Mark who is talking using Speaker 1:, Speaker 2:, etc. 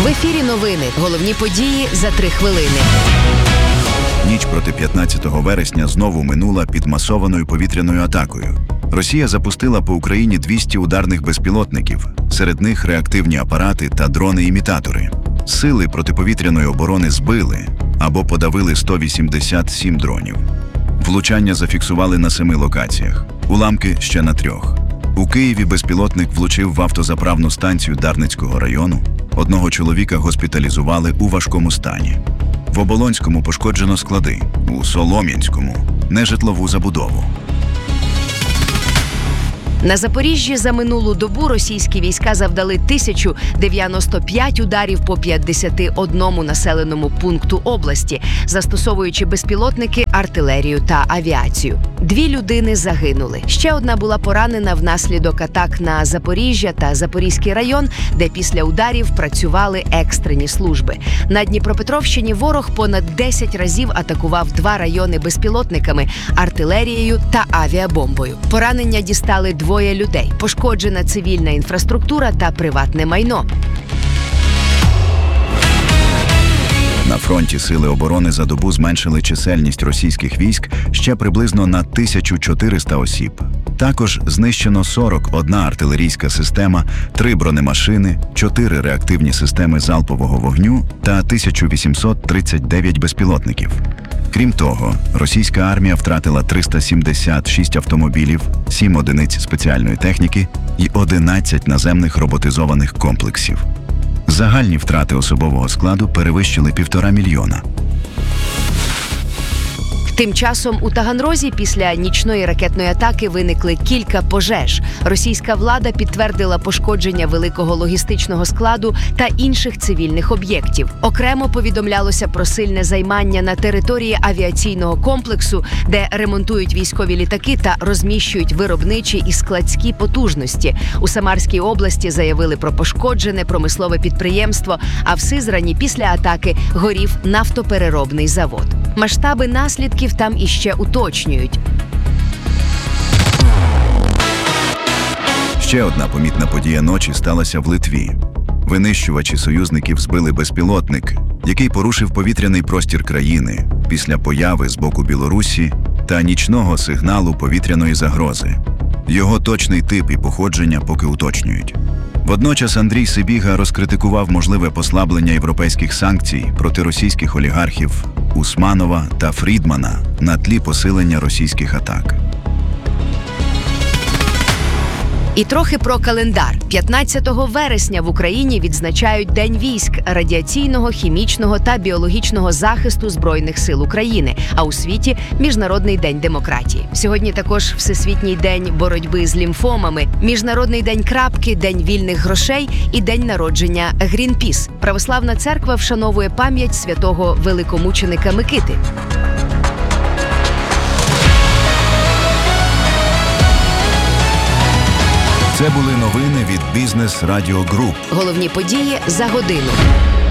Speaker 1: ефірі новини. Головні події за 3 хвилини.
Speaker 2: Ніч проти 15 вересня знову минула під масованою повітряною атакою. Росія запустила по Україні 200 ударних безпілотників, серед них реактивні апарати та дрони-імітатори. Сили протиповітряної оборони збили або подавили 187 дронів. Влучання зафіксували на 7 локаціях, уламки ще на 3. У Києві безпілотник влучив в автозаправну станцію Дарницького району. Одного чоловіка госпіталізували у важкому стані. В Оболонському пошкоджено склади, у Солом'янському – нежитлову забудову.
Speaker 1: На Запоріжжі за минулу добу російські війська завдали 1095 ударів по 51 населеному пункту області, застосовуючи безпілотники, артилерію та авіацію. 2 людини загинули. Ще одна була поранена внаслідок атак на Запоріжжя та Запорізький район, де після ударів працювали екстрені служби. На Дніпропетровщині ворог понад 10 разів атакував 2 райони безпілотниками, артилерією та авіабомбою. Поранення дістали 2 людей. Пошкоджена цивільна інфраструктура та приватне майно.
Speaker 2: На фронті Сили оборони за добу зменшили чисельність російських військ ще приблизно на 1400 осіб. Також знищено 41 артилерійська система, 3 бронемашини, 4 реактивні системи залпового вогню та 1839 безпілотників. Крім того, російська армія втратила 376 автомобілів, 7 одиниць спеціальної техніки і 11 наземних роботизованих комплексів. Загальні втрати особового складу перевищили 1,5 мільйона.
Speaker 1: Тим часом у Таганрозі після нічної ракетної атаки виникли кілька пожеж. Російська влада підтвердила пошкодження великого логістичного складу та інших цивільних об'єктів. Окремо повідомлялося про сильне займання на території авіаційного комплексу, де ремонтують військові літаки та розміщують виробничі і складські потужності. У Самарській області заявили про пошкоджене промислове підприємство, а в Сизрані після атаки горів нафтопереробний завод. Масштаби наслідків там іще уточнюють.
Speaker 2: Ще одна помітна подія ночі сталася в Литві. Винищувачі союзників збили безпілотник, який порушив повітряний простір країни після появи з боку Білорусі та нічного сигналу повітряної загрози. Його точний тип і походження поки уточнюють. Водночас Андрій Сибіга розкритикував можливе послаблення європейських санкцій проти російських олігархів Усманова та Фрідмана на тлі посилення російських атак.
Speaker 1: І трохи про календар. 15 вересня в Україні відзначають День військ, радіаційного, хімічного та біологічного захисту Збройних сил України, а у світі – Міжнародний день демократії. Сьогодні також Всесвітній день боротьби з лімфомами, Міжнародний день крапки, День вільних грошей і День народження Грінпіс. Православна церква вшановує пам'ять святого великомученика Микити.
Speaker 2: Це були новини від Бізнес Радіо Груп.
Speaker 1: Головні події за годину.